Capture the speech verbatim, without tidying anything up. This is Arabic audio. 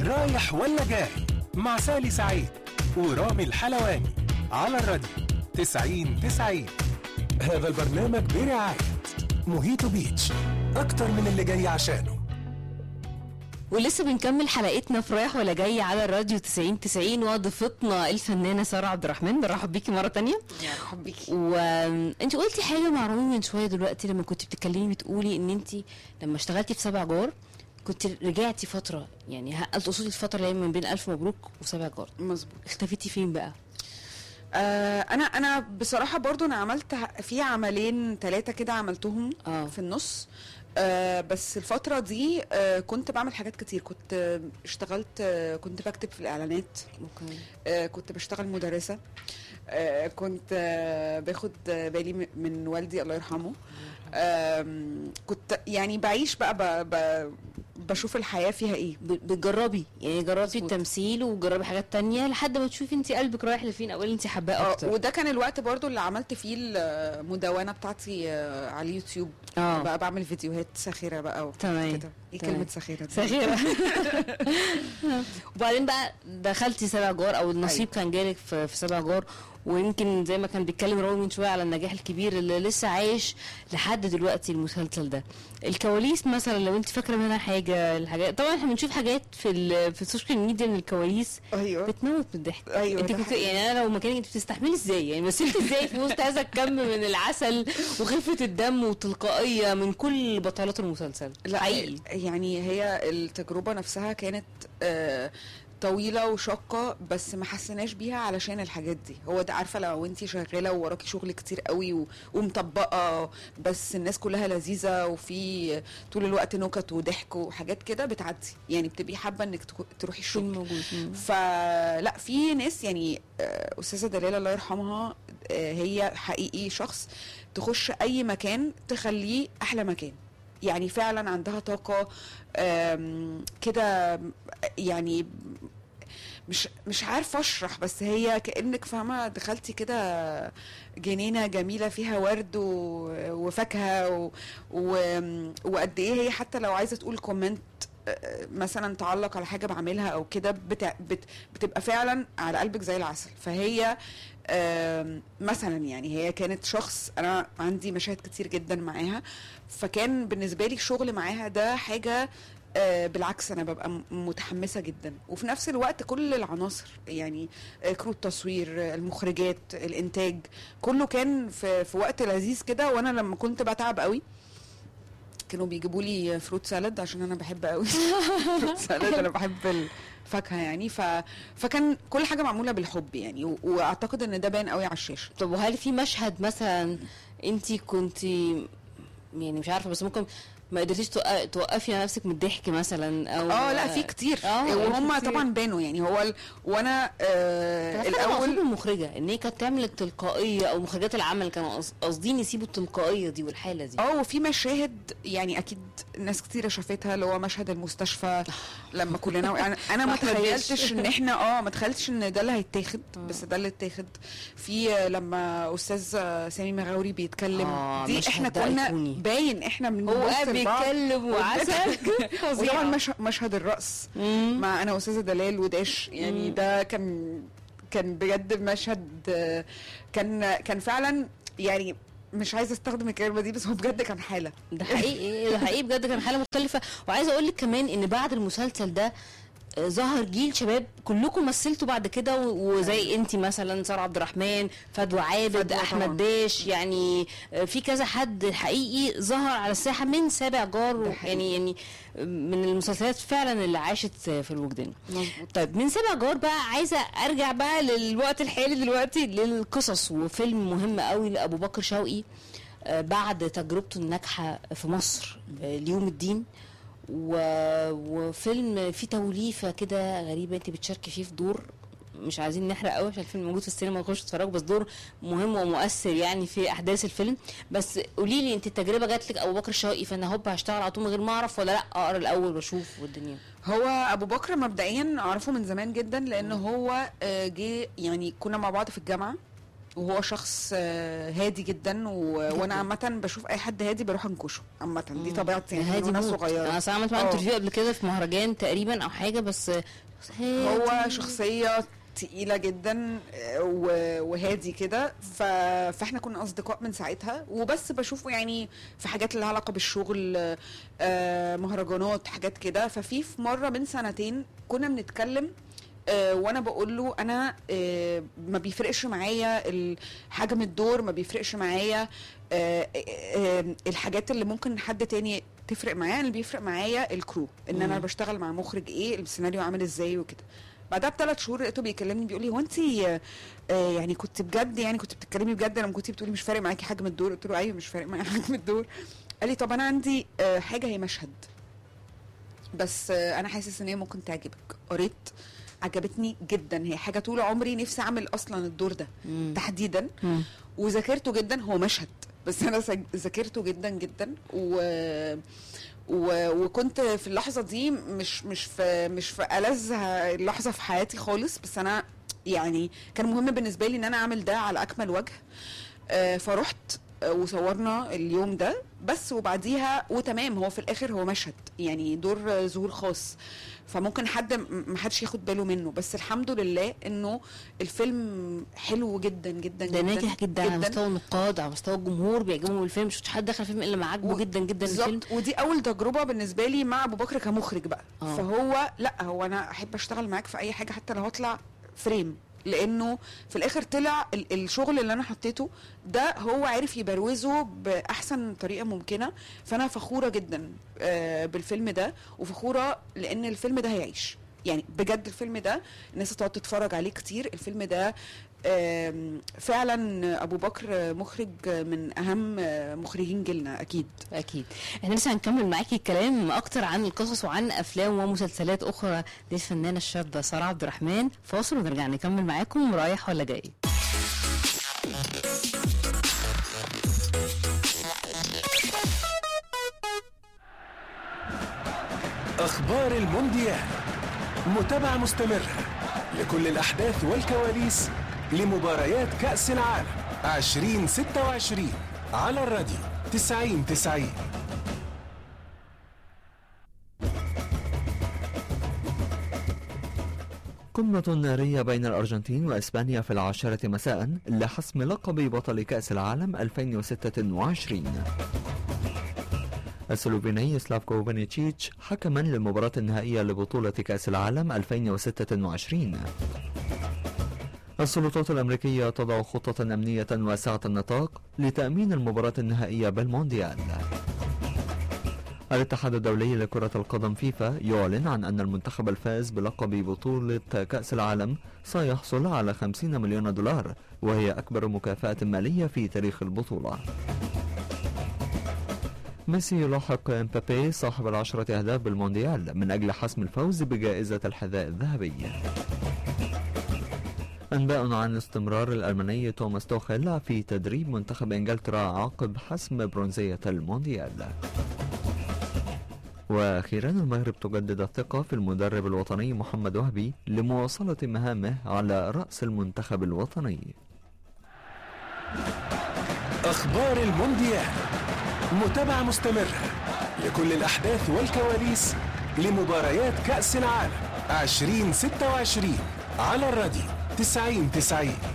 رايح ولا جاي مع سالي سعيد ورامي الحلواني على الراديو تسعين تسعين. هذا البرنامج برعاية موهيتو بيتش، أكتر من اللي جاي عشانه. ولسه بنكمل حلقتنا في رايح ولا جاي على الراديو تسعين تسعين، وضيفتنا الفنانة سارة عبد الرحمن. برحب بيكي مرة تانية. برحب بيكي. وانت قلتي حاجة مع رامي من شوية دلوقتي لما كنت بتتكلمي، بتقولي ان انت لما اشتغلتي في سبع جار كنت رجعتي فترة، يعني تقصدي الفترة اللي هي من بين ألف مبروك وسبع جار. مظبوط. اختفيتي فين بقى؟ آه انا انا بصراحه برضو انا عملت في عملين ثلاثه كده عملتهم آه. في النص. آه بس الفتره دي آه كنت بعمل حاجات كتير. كنت آه اشتغلت آه كنت بكتب في الاعلانات. اوكي. آه كنت بشتغل مدرسه. آه كنت آه باخد بالي من والدي الله يرحمه. آه كنت يعني بعيش بقى ب ب بشوف الحياه فيها ايه. بتجربي يعني جربتي التمثيل وجربي حاجات تانية لحد ما تشوفي انت قلبك رايح لفين او اللي انت حباه اكتر. وده كان الوقت برضو اللي عملت فيه المدونه بتاعتي على اليوتيوب. اه بقى بعمل فيديوهات ساخره بقى تمام كده. ايه كلمه ساخره؟ ساخره. وبعدين بقى دخلتي سبع جار او النصيب كان جالك في, في سبع جار، ويمكن زي ما كان بيتكلم رامي من شويه على النجاح الكبير اللي لسه عايش لحد دلوقتي المسلسل ده. الكواليس مثلا لو انت فاكره منها حاجه، الحاجات طبعا احنا بنشوف حاجات في في السوشيال ميديا من الكواليس. ايوه بتموت من الضحك. ايوه انت كنت يعني انا لو مكانك انت بتستحملي ازاي؟ يعني مثلتي ازاي في وسط هذا الكم من العسل وخفه الدم وتلقائيه من كل بطلات المسلسل؟ لا حقيقي يعني هي التجربه نفسها كانت آه طويله وشاقه، بس ما حسناش بيها علشان الحاجات دي. هو ده عارفه لو انت شغاله ووراكي شغل كتير قوي و... ومطبقه بس الناس كلها لذيذه وفي طول الوقت نكت وضحك وحاجات كده بتعدي، يعني بتبقي حابه انك تروحي الشغل. فلا في ناس يعني استاذه دلال الله يرحمها هي حقيقي شخص تخش اي مكان تخليه احلى مكان. يعني فعلا عندها طاقة كده، يعني مش مش عارفه اشرح، بس هي كأنك فاهمه دخلتي كده جنينه جميله فيها ورد وفاكهه وقد ايه هي حتى لو عايزه تقول كومنت مثلا تعلق على حاجه بعملها او كده بت بت بتبقى فعلا على قلبك زي العسل. فهي مثلا يعني هي كانت شخص انا عندي مشاهد كتير جدا معاها، فكان بالنسبه لي الشغل معاها ده حاجه آه بالعكس انا ببقى متحمسه جدا. وفي نفس الوقت كل العناصر يعني آه كرو التصوير، آه المخرجات، الانتاج، كله كان في, في وقت لذيذ كده. وانا لما كنت بتعب قوي كانوا بيجيبوا لي فروت سالاد عشان انا بحب قوي فروت سالاد، انا بحب الفاكهه يعني. ف... فكان كل حاجه معموله بالحب يعني، و... واعتقد ان ده باين قوي على الشاشه. طب وهل في مشهد مثلا انت كنتي يعني مش عارفه بس ممكن ما قدرتيش توقفي على نفسك من الضحك مثلا او اه لا في كتير وهم طبعا بانوا يعني. هو ال... وانا آه الاول المخرجه ان هي كانت تعمل التلقائيه او مخرجات العمل كانوا قاصدين يسيبوا التلقائيه دي والحاله دي. اه وفي مشاهد يعني اكيد ناس كتير شافتها اللي هو مشهد المستشفى لما كلنا يعني انا ما تخيلتش ان احنا اه ما تخيلتش ان ده اللي هيتاخد، بس ده اللي اتاخد. في لما استاذ سامي مغاوري بيتكلم آه دي احنا كنا باين احنا من هو بيتكلم وعسل. وطبعا مش مشهد الرقص مع انا واستاذه دلال وداش يعني مم. ده كان كان بجد مشهد كان كان فعلا يعني مش عايزه استخدم الكلمه دي بس هو بجد كان حاله. ده حقيقي ده حقيقي بجد كان حاله مختلفه. وعايزه اقول لك كمان ان بعد المسلسل ده ظهر جيل شباب كلكم مثلتوا بعد كده، وزي انتي مثلا سارة عبد الرحمن، فدوى عابد، احمد داش، يعني في كذا حد حقيقي ظهر على الساحه من سابع جار يعني يعني من المسلسلات فعلا اللي عاشت في الوجدان. طيب من سابع جار بقى عايزه ارجع بقى للوقت الحالي دلوقتي للقصص، وفيلم مهم قوي لابو بكر شوقي بعد تجربته الناجحه في مصر ليوم الدين، وفيلم فيه توليفه كده غريبه انت بتشاركي فيه في دور مش عايزين نحرق قوي عشان الفيلم موجود في السينما نخش نتفرجوا، بس دور مهم ومؤثر يعني في احداث الفيلم. بس قولي لي انت التجربه جات لك ابو بكر شوقي فانا هوب هشتغل على طول من غير ما اعرف، ولا لا اقرا الاول واشوف والدنيا؟ هو ابو بكر مبدئيا اعرفه من زمان جدا لان هو جه يعني كنا مع بعض في الجامعه وهو شخص آه، هادي جدا و... وانا عامه بشوف اي حد هادي بروح انكشه عامه، دي طبيعتي يعني هادي وانا موت. صغيره. انا عملت معاه آه. انترفيو قبل كده في مهرجان تقريبا او حاجه، بس هادي. هو شخصيه تقيله جدا آه، و- وهادي كده، ف... فاحنا كنا اصدقاء من ساعتها، وبس بشوفه يعني في حاجات اللي لها علاقه بالشغل، آه، مهرجانات، حاجات كده. ففي في مره من سنتين كنا بنتكلم آه، وانا بقول له انا آه، ما بيفرقش معايا ال- حجم الدور، ما بيفرقش معايا آه، آه، الحاجات اللي ممكن حد تاني تفرق معايا، اللي بيفرق معايا الكرو، ان انا مم. بشتغل مع مخرج ايه، السيناريو عامل ازاي وكده. بعدها بثلاث شهور لقيته بيكلمني بيقول لي هو انت يعني كنت بجد، يعني كنت بتتكلمي بجد لما كنتي بتقولي مش فارق معاكي حجم الدور؟ قلت له ايوه مش فارق معايا حجم الدور. قال لي طب انا عندي آه، حاجه هي مشهد بس آه، انا حاسس ان هي ممكن تعجبك. قريت، عجبتني جدا، هي حاجه طول عمري نفسي اعمل اصلا الدور ده مم. تحديدا، مم. وذاكرته جدا. هو مشهد بس انا سج- ذاكرته جدا جدا و... و... وكنت في اللحظه دي مش مش في مش في ألذ اللحظه في حياتي خالص، بس انا يعني كان مهم بالنسبه لي ان انا اعمل ده على اكمل وجه. آه، فرحت آه، وصورنا اليوم ده بس، وبعديها وتمام. هو في الاخر هو مشهد يعني دور آه، ظهور خاص، فممكن حد م- محدش ياخد باله منه، بس الحمد لله انه الفيلم حلو جدا جدا ده جدا ناجح جدا, على مستوى النقاد، على مستوى الجمهور بيعجبهم الفيلم. مش حد دخل الفيلم الا ما عاجبه و- جدا جدا الفيلم. بالظبط. ودي اول تجربه بالنسبه لي مع ابو بكر كمخرج بقى. آه. فهو لا، هو انا احب اشتغل معاك في اي حاجه حتى لو هطلع فريم، لانه في الاخر طلع ال- الشغل اللي انا حطيته ده هو عارف يبروزه باحسن طريقه ممكنه. فانا فخوره جدا آه، بالفيلم ده، وفخوره لان الفيلم ده هيعيش يعني بجد. الفيلم ده الناس هتقعد تتفرج عليه كتير. الفيلم ده آم، فعلا ابو بكر مخرج من اهم مخرجين جيلنا اكيد. اكيد. احنا لسه هنكمل معاكي الكلام اكتر عن القصص وعن افلام ومسلسلات اخرى للفنانه الشابه ساره عبد الرحمن. فاصل ونرجع نكمل معاكم. رايح ولا جاي؟ أخبار المونديال، متابعة مستمرة لكل الأحداث والكواليس لمباريات كأس العالم عشرين ستة وعشرين على الراديو تسعين تسعين. قمة نارية بين الأرجنتين وإسبانيا في العاشرة مساء لحسم لقب بطل كأس العالم ألفين وستة وعشرين. السلوفيني سلافكو فانيتشيتش حكما للمباراة النهائية لبطولة كأس العالم ألفين وستة وعشرين. السلطات الأمريكية تضع خطة أمنية واسعة النطاق لتأمين المباراة النهائية بالمونديال. الاتحاد الدولي لكرة القدم فيفا يعلن عن أن المنتخب الفائز بلقب بطولة كأس العالم سيحصل على خمسين مليون دولار، وهي أكبر مكافأة مالية في تاريخ البطولة. ميسي يلاحق امبابي صاحب العشرة أهداف بالمونديال من أجل حسم الفوز بجائزة الحذاء الذهبي. أنباء عن استمرار الألماني توماس توخيل في تدريب منتخب إنجلترا عقب حسم برونزية المونديال. وأخيرا المغرب تجدد الثقة في المدرب الوطني محمد وهبي لمواصلة مهامه على رأس المنتخب الوطني. أخبار المونديال، متابعة مستمرة لكل الأحداث والكواليس لمباريات كأس العالم عشرين ستة وعشرين على الراديو تسعين تسعين.